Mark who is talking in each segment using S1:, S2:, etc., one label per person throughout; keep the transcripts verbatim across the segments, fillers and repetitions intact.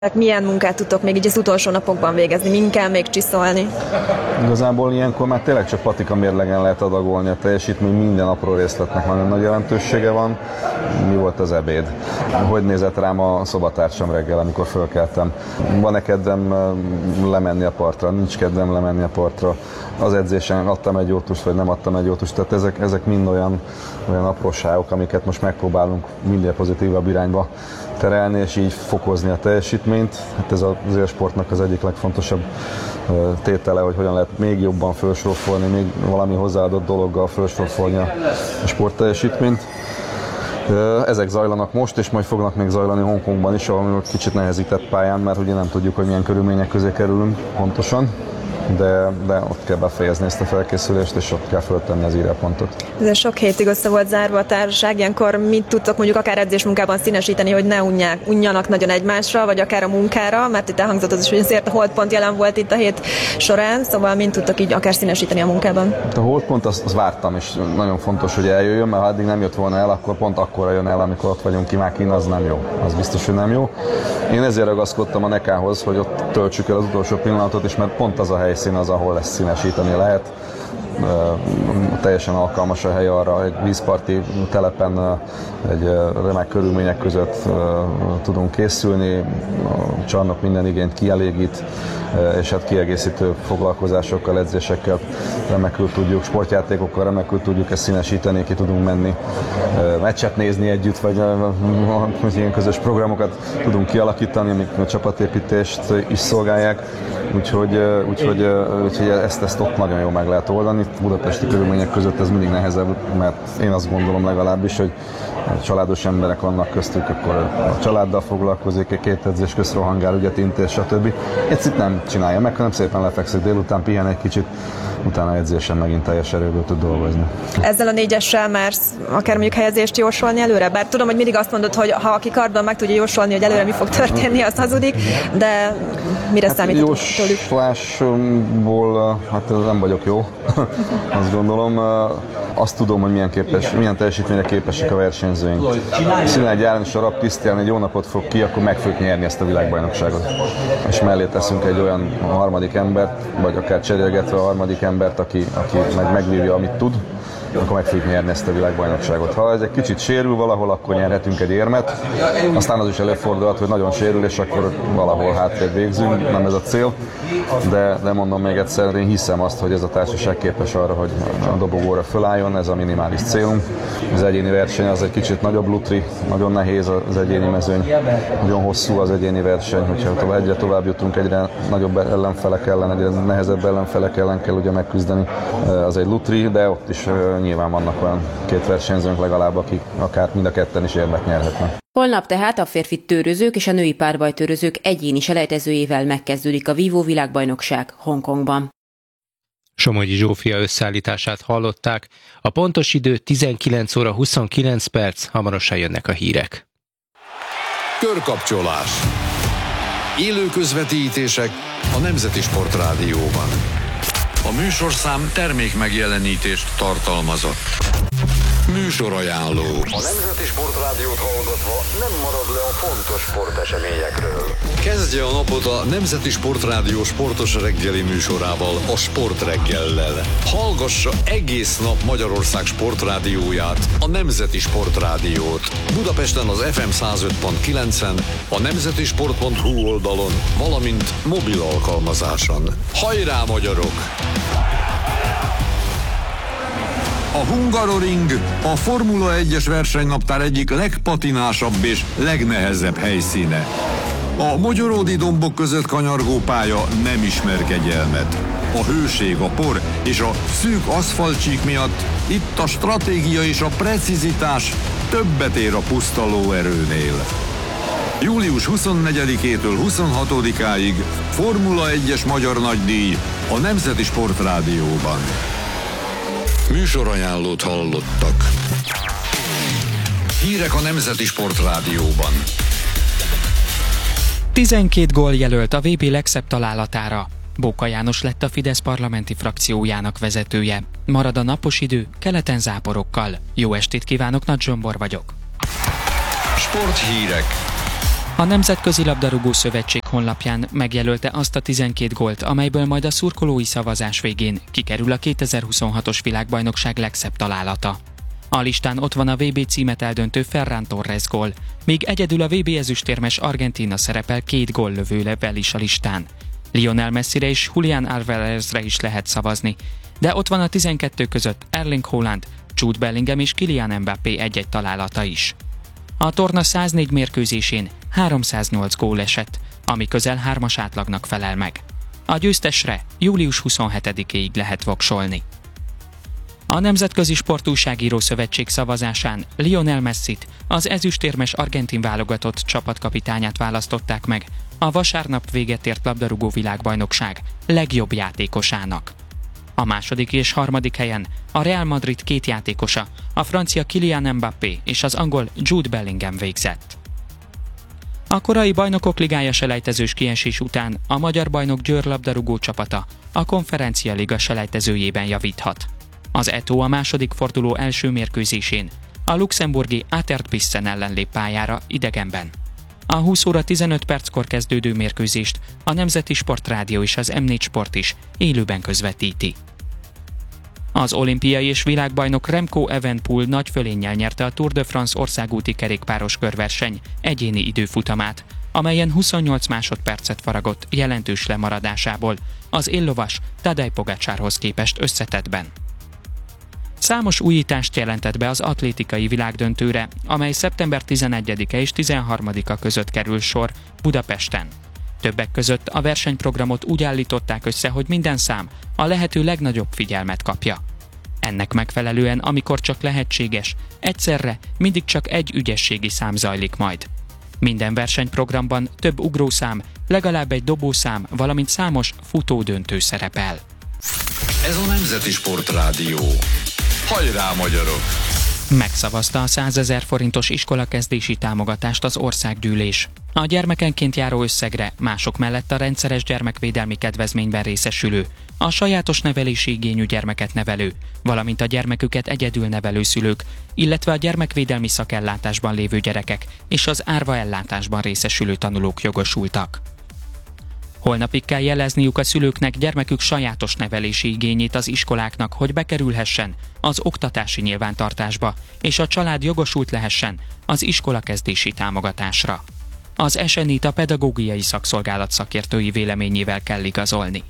S1: Milyen munkát tudtok még így az utolsó napokban végezni? Min kell még csiszolni?
S2: Igazából ilyenkor már tényleg csak patika mérlegen lehet adagolni a teljesítmény, minden apró részletnek nagyon nagy jelentősége van. Mi volt az ebéd? Hogy nézett rám a szobatársam reggel, amikor fölkeltem? Van-e kedvem lemenni a partra? Nincs kedvem lemenni a partra? Az edzésen adtam egy jótust, vagy nem adtam egy jótust? Tehát ezek, ezek mind olyan, olyan apróságok, amiket most megpróbálunk minél pozitívabb irányba terelni, és így fokozni a teljesítményt. Hát ez az élsportnak az egyik legfontosabb tétele, hogy hogyan lehet még jobban felsorofolni, még valami hozzáadott dologgal felsorofolni a sportteljesítményt. Ezek zajlanak most, és majd fognak még zajlani Hongkongban is, ahol kicsit nehezített pályán, mert ugye nem tudjuk, hogy milyen körülmények közé kerülünk pontosan. De, de ott kell befejezni ezt a felkészülést, és ott kell föltenni az íráspontot.
S1: Ez sok hétig össze volt zárva a társaság, ilyenkor mit tudtok mondjuk akár edzésmunkában színesíteni, hogy ne unják, unjanak nagyon egymásra, vagy akár a munkára, mert itt elhangzott az is, hogy azért a holdpont jelen volt itt a hét során, szóval mint tudtok így akár színesíteni a munkában?
S2: A holdpont azt, azt vártam, és nagyon fontos, hogy eljöjjön, mert ha eddig nem jött volna el, akkor pont akkor jön el, amikor ott vagyunk ki, már Kína, az nem jó. Az biztos, hogy nem jó. Én ezért ragaszkodtam a nekához, hogy ott töltsük el az utolsó pillanatot, és mert pont az a helyszín az, ahol ezt színesíteni lehet. Teljesen alkalmas a hely arra, egy vízparti telepen egy remek körülmények között tudunk készülni, a csarnok minden igényt kielégít, és hát kiegészítő foglalkozásokkal, edzésekkel remekül tudjuk, sportjátékokkal remekül tudjuk ezt színesíteni, ki tudunk menni, meccset nézni együtt, vagy ilyen közös programokat tudunk kialakítani, amik a csapatépítést is szolgálják. Úgyhogy, úgyhogy, úgyhogy ezt, ezt ott nagyon jól meg lehet oldani. Budapesti körülmények között ez mindig nehezebb, mert én azt gondolom legalábbis, hogy családos emberek vannak köztük, akkor a családdal foglalkozik, két edzés közt rohangál, ügyet intéz, stb. Ezt itt nem csinálja meg, hanem szépen lefekszik délután, pihen egy kicsit, utána edzésen megint teljes erőből tud dolgozni.
S1: Ezzel a négyessel mersz akár mondjuk helyezést jósolni előre? Bár tudom, hogy mindig azt mondod, hogy ha aki kardban meg tudja jósolni, hogy előre mi fog történni, az hazudik, de mire hát számítunk tőlük?
S2: Jóslásból hát nem vagyok jó, azt gondolom. Azt tudom, hogy milyen, képes, milyen teljesítményre képesek a versenyzőink. Színel egy János, a Rapp Krisztián egy jó napot fog ki, akkor meg fogjuk nyerni ezt a világbajnokságot. És mellé teszünk egy olyan harmadik embert, vagy akár cserélgetve a harmadik embert, aki, aki meg megvívja, amit tud, akkor meg fogjuk nyerni ezt a világbajnokságot. Ha ez egy kicsit sérül valahol, akkor nyerhetünk egy érmet. Aztán az is előfordulhat, hogy nagyon sérül, és akkor valahol hátrébb végzünk, nem ez a cél. De, de mondom még egyszer, én hiszem azt, hogy ez a társaság képes arra, hogy a dobogóra fölálljon, ez a minimális célunk. Az egyéni verseny az egy kicsit nagyobb lutri, nagyon nehéz az egyéni mezőny, nagyon hosszú az egyéni verseny, hogyha egyre tovább jutunk, egyre nagyobb ellenfelek ellen, egyre nehezebb ellenfelek ellen kell ugye megküzdeni. Az egy lutri, de ott is nyilván vannak olyan két versenyzőnk legalább, akik akár mind a ketten is érmet nyerhetnek.
S3: Holnap tehát a férfi tőrözők és a női párbajtőrözők egyéni selejtezőjével megkezdődik a vívó világbajnokság Hongkongban.
S4: Somogyi Zsófia összeállítását hallották. A pontos idő tizenkilenc óra huszonkilenc perc, hamarosan jönnek a hírek.
S5: Körkapcsolás. Élő közvetítések a Nemzeti Sport Rádióban. A műsorszám termék megjelenítést tartalmazott. Műsorajánló. A Nemzeti Sport Rádiót hallgatva nem marad le a fontos sporteseményekről. Kezdje a napot a Nemzeti Sport Rádió sportos reggeli műsorával, a Sport reggellel. Hallgassa egész nap Magyarország sportrádióját, a Nemzeti Sport Rádiót. Budapesten az ef em száz öt pont kilencen, a nemzetisport pont hu oldalon, valamint mobil alkalmazáson. Hajrá, magyarok! A Hungaroring a Formula egyes versenynaptár egyik legpatinásabb és legnehezebb helyszíne. A mogyoródi dombok között kanyargó pálya nem ismer kegyelmet. A hőség, a por és a szűk aszfaltcsík miatt itt a stratégia és a precizitás többet ér a puszta lóerőnél. július huszonnegyedikétől huszonhatodikáig Formula egyes magyar nagydíj a Nemzeti Sport Rádióban. Műsorajánlót hallottak. Hírek a Nemzeti Sport Rádióban.
S6: tizenkét gól jelölt a vé bé legszebb találatára. Bóka János lett a Fidesz parlamenti frakciójának vezetője. Marad a napos idő, keleten záporokkal. Jó estét kívánok, Nagy Zsombor vagyok.
S5: Sporthírek.
S6: A Nemzetközi Labdarúgó Szövetség honlapján megjelölte azt a tizenkét gólt, amelyből majd a szurkolói szavazás végén kikerül a kétezer-huszonhatos világbajnokság legszebb találata. A listán ott van a vé bé címet eldöntő Ferran Torres gól, míg egyedül a vé bé ezüstérmes Argentína szerepel két góllövővel is a listán. Lionel Messire és Julián Álvarezre is lehet szavazni, de ott van a tizenkettő között Erling Haaland, Jude Bellingham és Kylian Mbappé egy-egy találata is. A torna száznégy mérkőzésén háromszáznyolc gól esett, ami közel hármas átlagnak felel meg. A győztesre július huszonhetedikéig lehet voksolni. A Nemzetközi Sportújságíró Szövetség szavazásán Lionel Messit, az ezüstérmes argentin válogatott csapatkapitányát választották meg a vasárnap véget ért labdarúgó világbajnokság legjobb játékosának. A második és harmadik helyen a Real Madrid két játékosa, a francia Kylian Mbappé és az angol Jude Bellingham végzett. A korai Bajnokok Ligája selejtezős kiesés után a magyar bajnok Győr labdarúgó csapata a Konferencia Liga selejtezőjében javíthat. Az é té o a második forduló első mérkőzésén a luxemburgi Aterbissen ellen lép pályára idegenben. A húsz óra tizenöt perckor kezdődő mérkőzést a Nemzeti Sportrádió és az em négy Sport is élőben közvetíti. Az olimpiai és világbajnok Remco Evenepoel nagy fölénnyel nyerte a Tour de France országúti kerékpáros körverseny egyéni időfutamát, amelyen huszonnyolc másodpercet faragott jelentős lemaradásából az éllovas Tadej Pogačarhoz képest összetettben. Számos újítást jelentett be az atlétikai világdöntőre, amely szeptember tizenegyedike és tizenharmadika között kerül sor Budapesten. Többek között a versenyprogramot úgy állították össze, hogy minden szám a lehető legnagyobb figyelmet kapja. Ennek megfelelően, amikor csak lehetséges, egyszerre mindig csak egy ügyességi szám zajlik majd. Minden versenyprogramban több ugrószám, legalább egy dobószám, valamint számos futódöntő szerepel.
S5: Ez a Nemzeti Sportrádió. Hajrá, magyarok!
S6: Megszavazta a százezer forintos iskolakezdési támogatást az országgyűlés. A gyermekenként járó összegre mások mellett a rendszeres gyermekvédelmi kedvezményben részesülő, a sajátos nevelési igényű gyermeket nevelő, valamint a gyermeküket egyedül nevelő szülők, illetve a gyermekvédelmi szakellátásban lévő gyerekek és az árva ellátásban részesülő tanulók jogosultak. Holnapig kell jelezniük a szülőknek gyermekük sajátos nevelési igényét az iskoláknak, hogy bekerülhessen az oktatási nyilvántartásba, és a család jogosult lehessen az iskolakezdési támogatásra. Az es en i-t a pedagógiai szakszolgálat szakértői véleményével kell igazolni.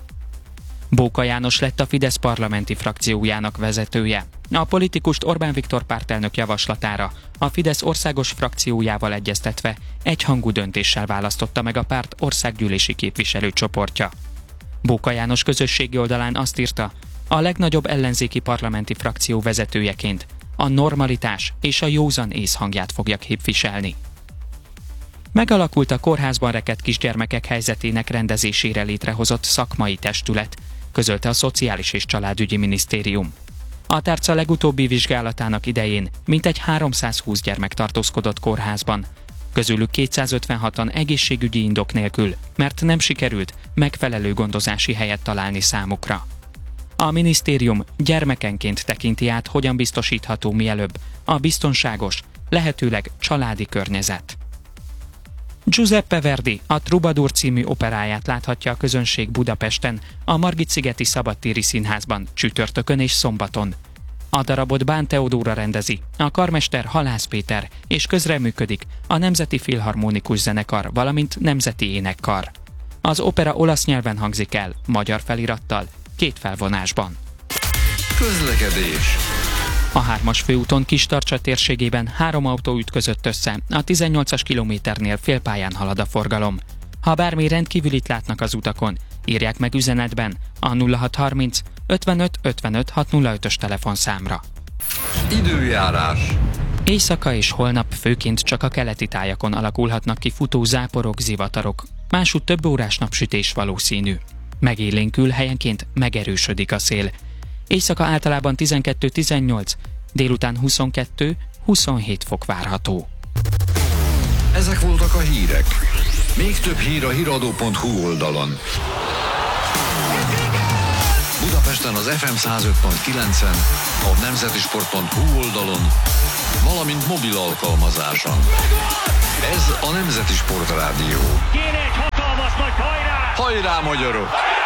S6: Bóka János lett a Fidesz parlamenti frakciójának vezetője. A politikust Orbán Viktor pártelnök javaslatára a Fidesz országos frakciójával egyeztetve egyhangú döntéssel választotta meg a párt országgyűlési képviselőcsoportja. Bóka János közösségi oldalán azt írta, a legnagyobb ellenzéki parlamenti frakció vezetőjeként a normalitás és a józan ész hangját fogja képviselni. Megalakult a kórházban rekedt kisgyermekek helyzetének rendezésére létrehozott szakmai testület, közölte a Szociális és Családügyi Minisztérium. A tárca legutóbbi vizsgálatának idején mintegy háromszázhúsz gyermek tartózkodott kórházban, közülük kétszázötvenhatan egészségügyi indok nélkül, mert nem sikerült megfelelő gondozási helyet találni számukra. A minisztérium gyermekenként tekinti át, hogyan biztosítható mielőbb a biztonságos, lehetőleg családi környezet. Giuseppe Verdi a Troubadour című operáját láthatja a közönség Budapesten, a Margit-szigeti Szabadtéri Színházban csütörtökön és szombaton. A darabot Bán Teodóra rendezi, a karmester Halász Péter, és közreműködik a Nemzeti Filharmonikus Zenekar, valamint Nemzeti Énekkar. Az opera olasz nyelven hangzik el, magyar felirattal, két felvonásban.
S5: Közlekedés.
S6: A hármas főúton Kistarcsa térségében három autó ütközött össze, a tizennyolcas kilométernél félpályán halad a forgalom. Ha bármi rendkívülit látnak az utakon, írják meg üzenetben a nulla hat harminc ötvenöt ötvenöt hatszázötös telefonszámra.
S5: Időjárás.
S6: Éjszaka és holnap főként csak a keleti tájakon alakulhatnak ki futó záporok, zivatarok, másútt több órás napsütés valószínű. Megélénkül, helyenként megerősödik a szél. Éjszaka általában tizenkettő tizennyolc, délután huszonkettő huszonhét fok várható.
S5: Ezek voltak a hírek. Még több hír a híradó pont hu oldalon. Budapesten az ef em száz öt pont kilencen, a nemzetisport pont hu oldalon valamint mobil alkalmazáson. Ez a Nemzeti Sportrádió.
S7: Kéne egy hatalmas nagy hajrá!
S5: Hajrá, magyarok!